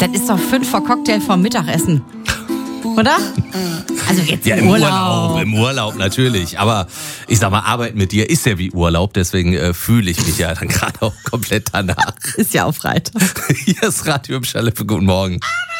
Das ist doch 5 vor Cocktail vorm Mittagessen. Oder? Also jetzt Ja, im Urlaub. Im Urlaub natürlich. Aber ich sag mal, Arbeiten mit dir ist ja wie Urlaub. Deswegen fühle ich mich ja dann gerade auch komplett danach. Ist ja auch Freitag. Hier ist Radio im Schaleppe. Guten Morgen.